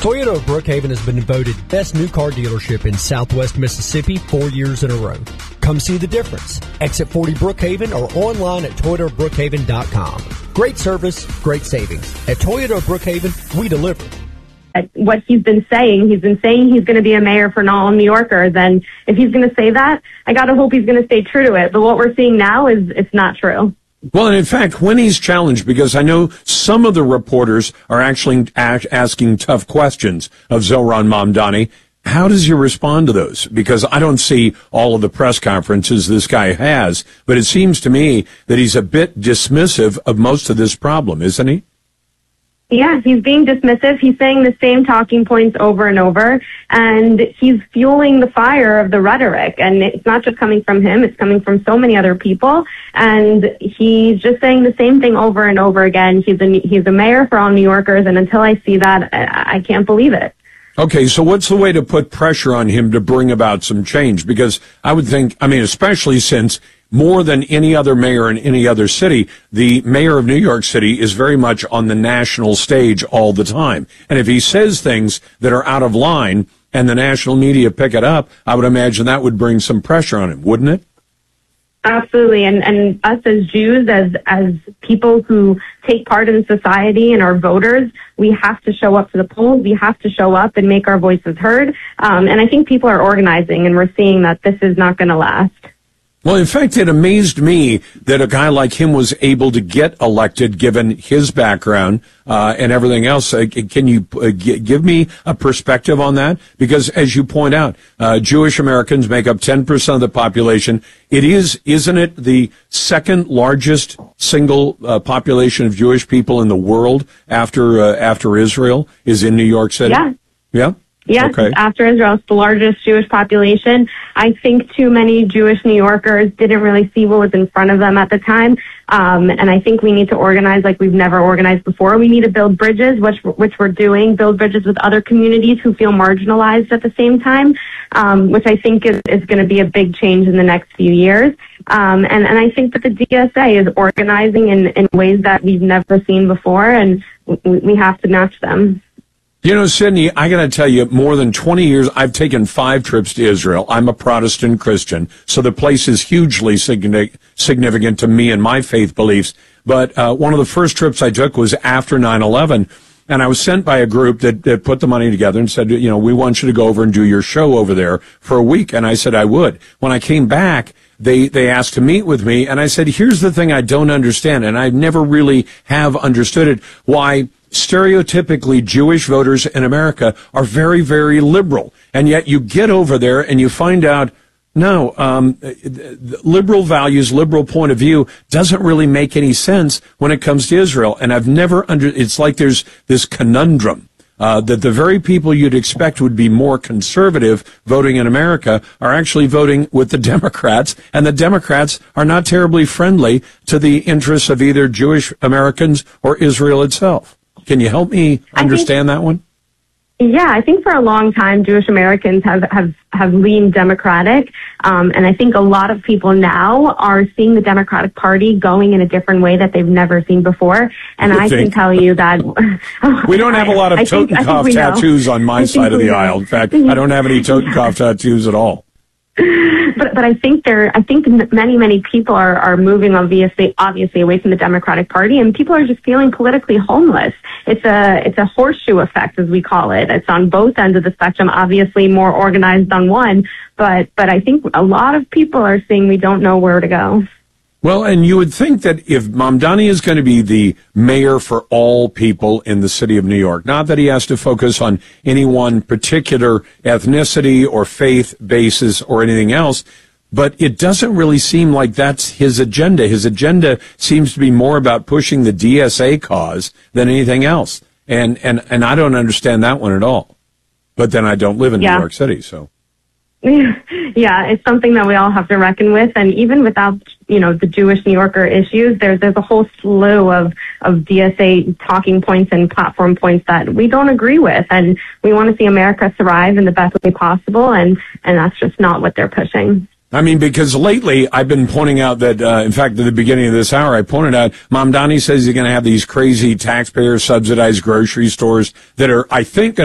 Toyota of Brookhaven has been voted best new car dealership in Southwest Mississippi 4 years in a row. Come see the difference. Exit 40 Brookhaven or online at ToyotaofBrookhaven.com. Great service, great savings. At Toyota of Brookhaven, we deliver. What he's been saying he's going to be a mayor for all New Yorkers, and if he's going to say that, I got to hope he's going to stay true to it. But what we're seeing now is it's not true. Well, and in fact, when he's challenged, because I know some of the reporters are actually asking tough questions of Zohran Mamdani, how does he respond to those? Because I don't see all of the press conferences this guy has, but it seems to me that he's a bit dismissive of most of this problem, isn't he? Yeah, he's being dismissive. He's saying the same talking points over and over, and he's fueling the fire of the rhetoric. And it's not just coming from him, it's coming from so many other people. And he's just saying the same thing over and over again. He's a mayor for all New Yorkers, and until I see that, I can't believe it. Okay, so what's the way to put pressure on him to bring about some change? Because I would think, especially since more than any other mayor in any other city, the mayor of New York City is very much on the national stage all the time. And if he says things that are out of line and the national media pick it up, I would imagine that would bring some pressure on him, wouldn't it? Absolutely. And us as Jews, as people who take part in society and are voters, we have to show up to the polls. We have to show up and make our voices heard. And I think people are organizing, and we're seeing that this is not going to last. Well, in fact, it amazed me that a guy like him was able to get elected, given his background and everything else. Can you give me a perspective on that? Because, as you point out, Jewish Americans make up 10% of the population. Isn't it the second largest single population of Jewish people in the world after Israel is in New York City? Yeah. Yeah. Yes, okay. After Israel, it's the largest Jewish population. I think too many Jewish New Yorkers didn't really see what was in front of them at the time. And I think we need to organize like we've never organized before. We need to build bridges, which we're doing, build bridges with other communities who feel marginalized at the same time, which I think is going to be a big change in the next few years. And I think that the DSA is organizing in ways that we've never seen before, and we have to match them. You know, Sydney, I got to tell you, more than 20 years, I've taken 5 trips to Israel. I'm a Protestant Christian, so the place is hugely significant to me and my faith beliefs. But one of the first trips I took was after 9/11, and I was sent by a group that put the money together and said, you know, we want you to go over and do your show over there for a week. And I said I would. When I came back, they asked to meet with me, and I said, here's the thing I don't understand, and I never really have understood it, why stereotypically Jewish voters in America are very, very liberal. And yet you get over there and you find out, no, liberal values, liberal point of view doesn't really make any sense when it comes to Israel. And I've never it's like there's this conundrum. That the very people you'd expect would be more conservative voting in America are actually voting with the Democrats, and the Democrats are not terribly friendly to the interests of either Jewish Americans or Israel itself. Can you help me understand that one? Yeah, I think for a long time, Jewish Americans have leaned Democratic. And I think a lot of people now are seeing the Democratic Party going in a different way that they've never seen before. And I can tell you that we don't have a lot of Totenkopf tattoos on my side of the aisle. In fact, I don't have any Totenkopf tattoos at all. But I think many people are moving obviously away from the Democratic Party, and people are just feeling politically homeless. It's a horseshoe effect, as we call it. It's on both ends of the spectrum, obviously more organized on one, but I think a lot of people are saying we don't know where to go. Well, and you would think that if Mamdani is going to be the mayor for all people in the city of New York, not that he has to focus on any one particular ethnicity or faith basis or anything else, but it doesn't really seem like that's his agenda. His agenda seems to be more about pushing the DSA cause than anything else. And I don't understand that one at all. But then I don't live in New York City, so. Yeah, it's something that we all have to reckon with, and even without, the Jewish New Yorker issues, there's a whole slew of DSA talking points and platform points that we don't agree with, and we want to see America thrive in the best way possible, and that's just not what they're pushing. I mean, because lately I've been pointing out that, in fact, at the beginning of this hour, I pointed out Mamdani says he's going to have these crazy taxpayer-subsidized grocery stores that are, I think,